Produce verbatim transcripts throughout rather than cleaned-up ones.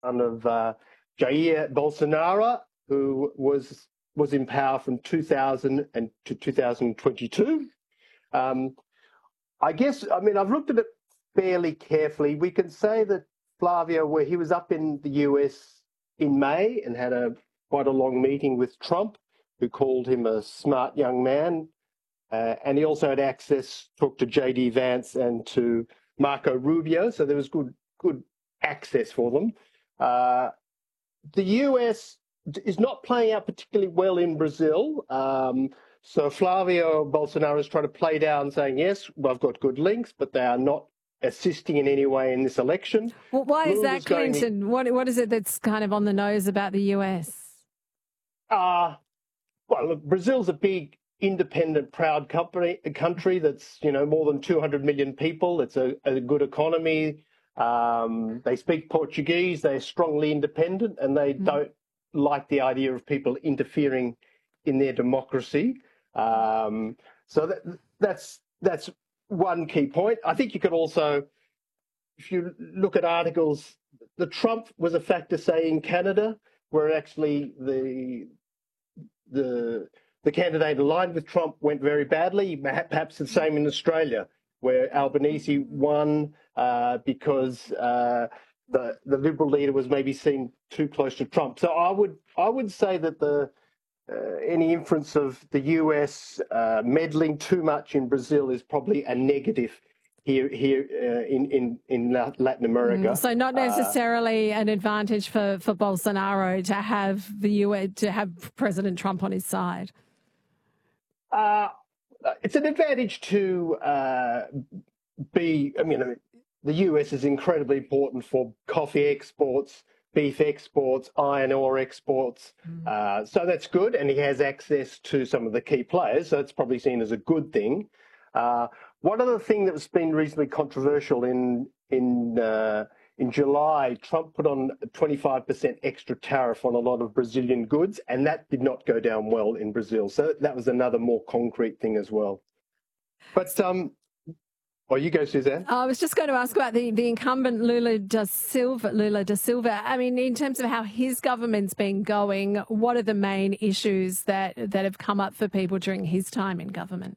son of uh, Jair Bolsonaro, who was was in power from two thousand to two thousand twenty-two. Um, I guess, I mean, I've looked at it fairly carefully. We can say that Flavio, where he was up in the U S in May and had a quite a long meeting with Trump, who called him a smart young man. Uh, and he also had access, talked to J D Vance and to Marco Rubio. So there was good, good access for them. Uh, the U S is not playing out particularly well in Brazil. Um, so Flavio Bolsonaro is trying to play down, saying, yes, well, I've got good links, but they are not assisting in any way in this election. Well, why is Lula that, Clinton? What, what is it that's kind of on the nose about the U S? Uh, well, look, Brazil's a big, independent, proud company, a country that's, you know, more than two hundred million people. It's a, a good economy. Um, they speak Portuguese. They're strongly independent, and they mm. don't like the idea of people interfering in their democracy. Um, so that, that's that's one key point. I think you could also, if you look at articles, the Trump was a factor, say, in Canada, where actually the the the candidate aligned with Trump went very badly. Perhaps the same in Australia, where Albanese won uh, because uh, the the Liberal leader was maybe seen too close to Trump. So I would I would say that the uh, any inference of the U S uh, meddling too much in Brazil is probably a negative here here uh, in in in Latin America. Mm, so not necessarily uh, an advantage for for Bolsonaro to have the U S to have President Trump on his side. Uh, it's an advantage to uh, be. I mean, the U S is incredibly important for coffee exports, beef exports, iron ore exports. Mm. Uh, so that's good, and he has access to some of the key players. So it's probably seen as a good thing. Uh, one other thing that's been reasonably controversial in in uh, in July, Trump put on a twenty-five percent extra tariff on a lot of Brazilian goods, and that did not go down well in Brazil. So that was another more concrete thing as well. But um, well, you go, Suzanne. I was just going to ask about the, the incumbent Lula da Silva. Lula da Silva. I mean, in terms of how his government's been going, what are the main issues that that have come up for people during his time in government?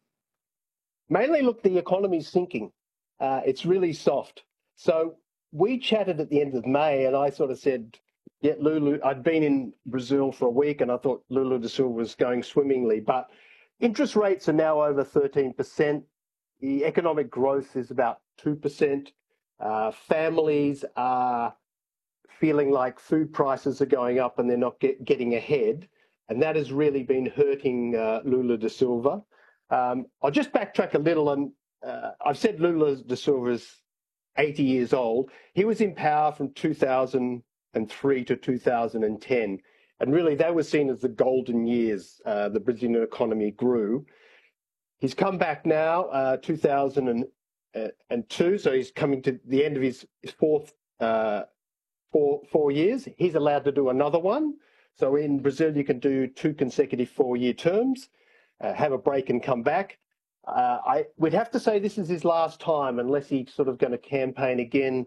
Mainly, look, the economy's sinking. Uh, it's really soft. So we chatted at the end of May, and I sort of said, yeah, Lula, I'd been in Brazil for a week, and I thought Lula da Silva was going swimmingly. But interest rates are now over thirteen percent. The economic growth is about two percent. Uh, families are feeling like food prices are going up and they're not get, getting ahead. And that has really been hurting uh, Lula da Silva. Um, I'll just backtrack a little, and uh, I've said Lula da Silva is eighty years old. He was in power from two thousand three to two thousand ten, and really they were seen as the golden years. Uh, the Brazilian economy grew. He's come back now, uh, two thousand two, so he's coming to the end of his, his fourth uh, four, four years. He's allowed to do another one. So in Brazil, you can do two consecutive four-year terms. Uh, have a break and come back. Uh, I we'd have to say this is his last time, unless he's sort of going to campaign again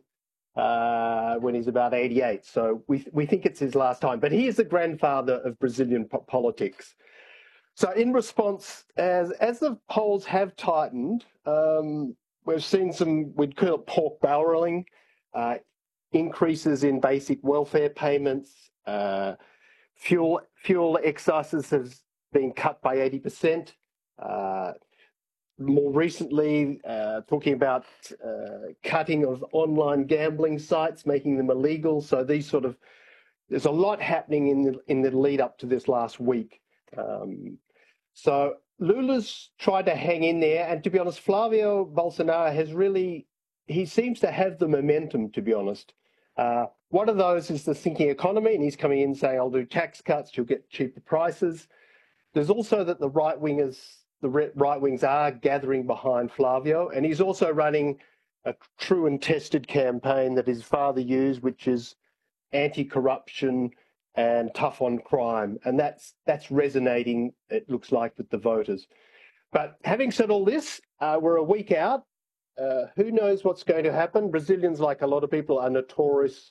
uh, when he's about eighty-eight. So we we think it's his last time. But he is the grandfather of Brazilian po- politics. So in response, as as the polls have tightened, um, we've seen some, we'd call it pork barreling, uh, increases in basic welfare payments, uh, fuel fuel excises have been cut by eighty percent. Uh, more recently, uh, talking about uh, cutting of online gambling sites, making them illegal. So these sort of, there's a lot happening in the in the lead up to this last week. Um, so Lula's tried to hang in there, and to be honest, Flavio Bolsonaro has really, he seems to have the momentum, to be honest. Uh, one of those is the sinking economy, and he's coming in saying, I'll do tax cuts, you'll get cheaper prices. There's also that the right-wingers, the right-wings are gathering behind Flavio, and he's also running a true and tested campaign that his father used, which is anti-corruption and tough on crime, and that's that's resonating, it looks like, with the voters. But having said all this, uh, we're a week out. Uh, who knows what's going to happen? Brazilians, like a lot of people, are notorious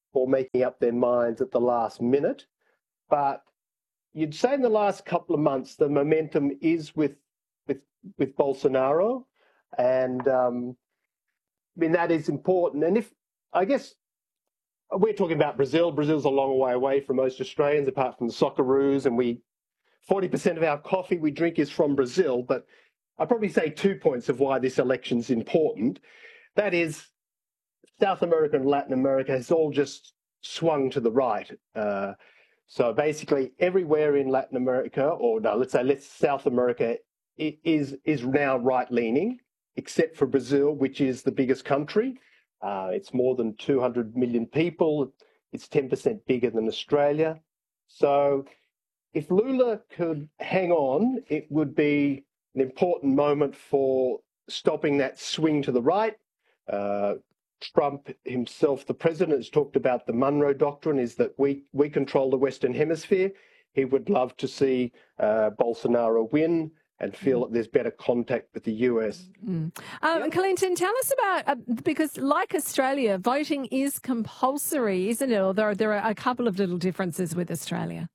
or making up their minds at the last minute. But you'd say in the last couple of months, the momentum is with with with Bolsonaro, and um, I mean that is important. And if I guess we're talking about Brazil, Brazil's a long way away from most Australians, apart from the Socceroos, and we forty percent of our coffee we drink is from Brazil. But I'd probably say two points of why this election's important. That is, South America and Latin America has all just swung to the right. Uh, so basically, everywhere in Latin America, or no, let's say let's South America, is is now right-leaning, except for Brazil, which is the biggest country. Uh, it's more than two hundred million people. It's ten percent bigger than Australia. So if Lula could hang on, it would be an important moment for stopping that swing to the right. Uh, Trump himself, the president, has talked about the Monroe Doctrine, is that we, we control the Western Hemisphere. He would love to see uh, Bolsonaro win and feel that there's better contact with the U S. Mm. Um, yep. Clinton, tell us about, uh, because like Australia, voting is compulsory, isn't it? Although there are a couple of little differences with Australia.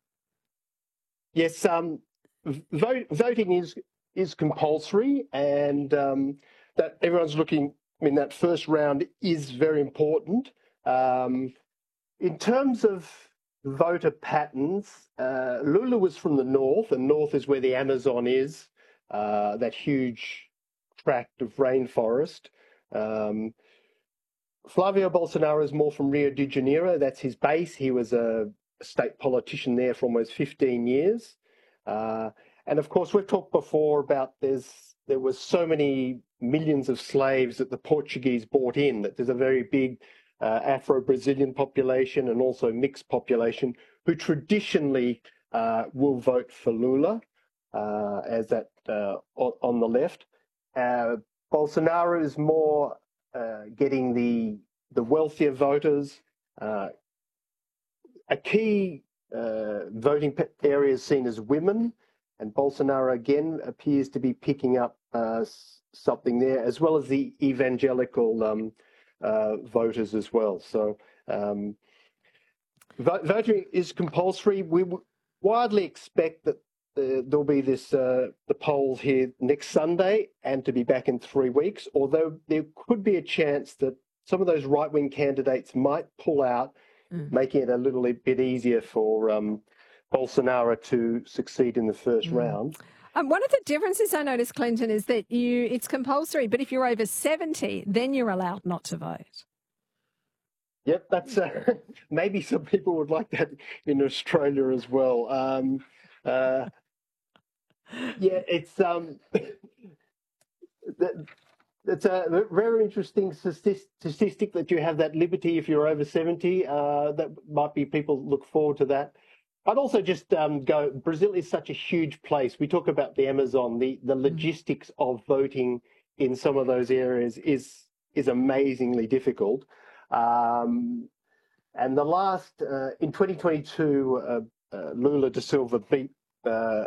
Yes, um, vote, voting is is compulsory, and um, that everyone's looking, I mean, that first round is very important. Um, in terms of voter patterns, uh, Lula was from the north, and north is where the Amazon is, uh, that huge tract of rainforest. Um, Flavio Bolsonaro is more from Rio de Janeiro. That's his base. He was a, a state politician there for almost fifteen years. Uh, and of course, we've talked before about there's there was so many millions of slaves that the Portuguese brought in, that there's a very big uh, Afro-Brazilian population and also mixed population who traditionally uh, will vote for Lula, uh, as that uh, on, on the left. Uh, Bolsonaro is more uh, getting the the wealthier voters. Uh, a key uh, voting area is seen as women, and Bolsonaro again appears to be picking up uh, something there, as well as the evangelical um, uh, voters as well. So um, vo voting is compulsory. We widely expect that uh, there'll be this uh, the polls here next Sunday, and to be back in three weeks. Although there could be a chance that some of those right-wing candidates might pull out, mm. making it a little bit easier for um, Bolsonaro to succeed in the first mm. round. Um, one of the differences I noticed, Clinton, is that you it's compulsory, but if you're over seventy, then you're allowed not to vote. Yep, that's uh, maybe some people would like that in Australia as well. Um, uh, yeah, it's um, that, it's a very interesting statistic that you have that liberty if you're over seventy. Uh, that might be people look forward to that. I'd also just um, go, Brazil is such a huge place. We talk about the Amazon, the, the logistics of voting in some of those areas is, is amazingly difficult. Um, and the last, uh, in twenty twenty-two, uh, uh, Lula da Silva beat uh,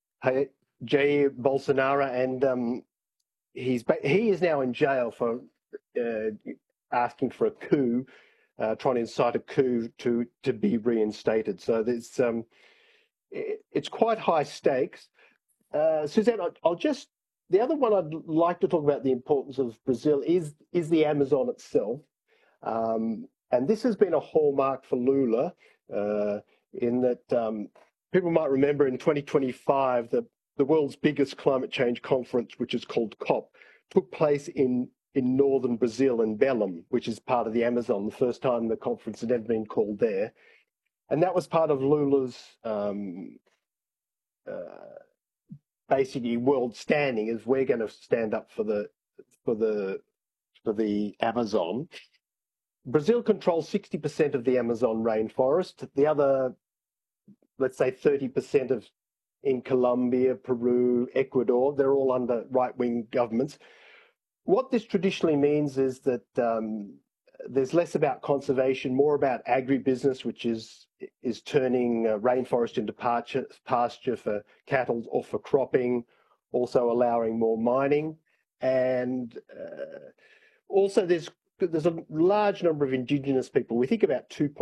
Jair Bolsonaro, and um, he's he is now in jail for uh, asking for a coup. Uh, trying to incite a coup to to be reinstated. So there's um, it, it's quite high stakes. Uh, Suzanne, I'll, I'll just the other one I'd like to talk about the importance of Brazil is is the Amazon itself, um, and this has been a hallmark for Lula uh, in that um, people might remember in twenty twenty-five the the world's biggest climate change conference, which is called COP, took place in. in northern Brazil, in Belém, which is part of the Amazon, the first time the conference had ever been called there. And that was part of Lula's um, uh, basically world standing, is we're going to stand up for the for the for the Amazon. Brazil controls sixty percent of the Amazon rainforest. The other, let's say thirty percent of in Colombia, Peru, Ecuador, they're all under right-wing governments. What this traditionally means is that um, there's less about conservation, more about agribusiness, which is is turning uh, rainforest into pasture, pasture for cattle or for cropping, also allowing more mining. And uh, also there's there's a large number of Indigenous people. We think about two